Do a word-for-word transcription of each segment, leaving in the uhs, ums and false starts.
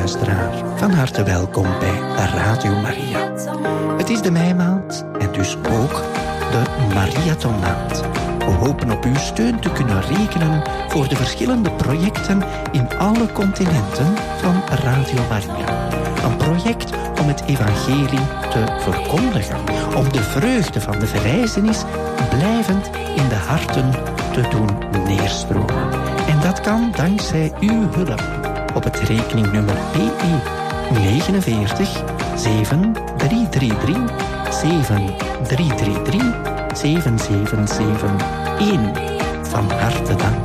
luisteraar, van harte welkom bij Radio Maria. Het is de meimaand en dus ook de Mariathonmaand. We hopen op uw steun te kunnen rekenen voor de verschillende projecten in alle continenten van Radio Maria. Een project om het evangelie te verkondigen, om de vreugde van de verrijzenis blijvend in de harten te doen neerstromen. En dat kan dankzij uw hulp op het rekeningnummer P E negenenveertig zeven drie drie drie zeven drie drie drie zeven zeven zeven een. Van harte dank.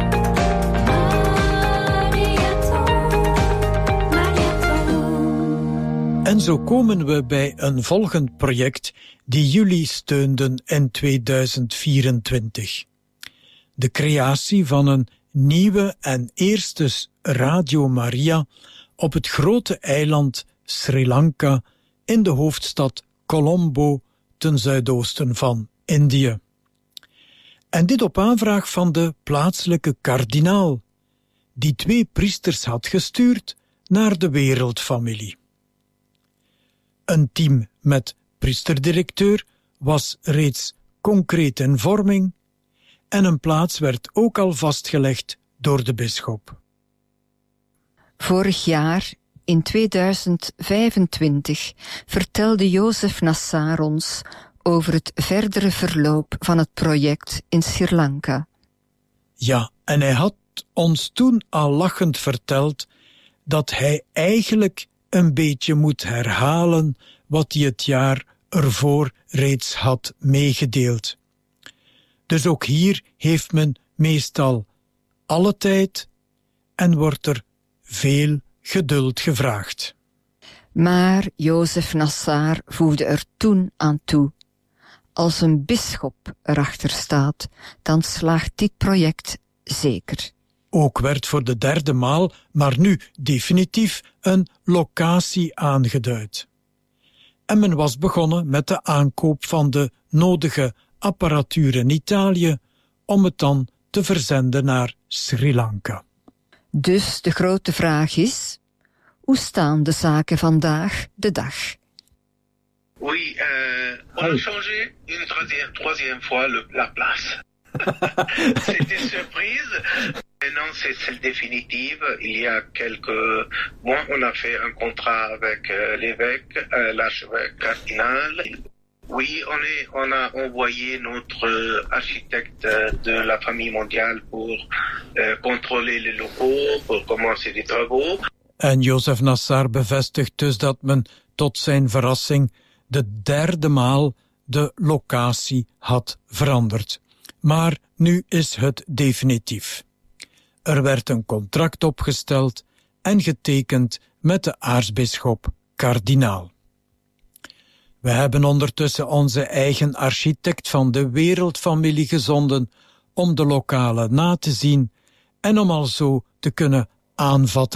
En zo komen we bij een volgend project die jullie steunden in tweeduizend vierentwintig. De creatie van een nieuwe en eerste Radio Maria op het grote eiland Sri Lanka in de hoofdstad Colombo ten zuidoosten van Indië. En dit op aanvraag van de plaatselijke kardinaal, die twee priesters had gestuurd naar de wereldfamilie. Een team met priesterdirecteur was reeds concreet in vorming en een plaats werd ook al vastgelegd door de bisschop. Vorig jaar, in tweeduizend vijfentwintig, vertelde Jozef Nassar ons over het verdere verloop van het project in Sri Lanka. Ja, en hij had ons toen al lachend verteld dat hij eigenlijk een beetje moet herhalen wat hij het jaar ervoor reeds had meegedeeld. Dus ook hier heeft men meestal alle tijd en wordt er veel geduld gevraagd. Maar Jozef Nassar voegde er toen aan toe: als een bisschop erachter staat, dan slaagt dit project zeker. Ook werd voor de derde maal, maar nu definitief, een locatie aangeduid. En men was begonnen met de aankoop van de nodige apparatuur in Italië om het dan te verzenden naar Sri Lanka. Dus de grote vraag is: hoe staan de zaken vandaag de dag? Oui, euh, on a changé une troisième, troisième fois le, la place. C'était surprise. Maintenant, c'est celle définitive. Il y a quelques mois, on a fait un contrat avec euh, l'évêque, euh, l'archevêque cardinal. Oui, on, est, on a envoyé notre euh, architecte de la famille mondiale pour euh, contrôler les locaux, pour commencer les travaux. En Jozef Nassar bevestigt dus dat men tot zijn verrassing de derde maal de locatie had veranderd. Maar nu is het definitief. Er werd een contract opgesteld en getekend met de aartsbisschop kardinaal. We hebben ondertussen onze eigen architect van de wereldfamilie gezonden om de lokale na te zien en om al zo te kunnen aanvatten